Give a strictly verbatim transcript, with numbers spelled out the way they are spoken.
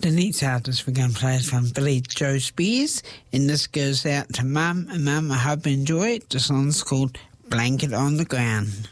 The next artist we're going to play is from Billy Joe Spears, and this goes out to Mum. And Mum, I hope you enjoy it. The song's called Blanket on the Ground.